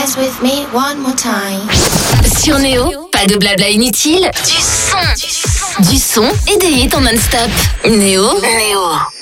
dance with me one more time. Sur Néo, pas de blabla inutile, du son et des hits en non-stop. Néo.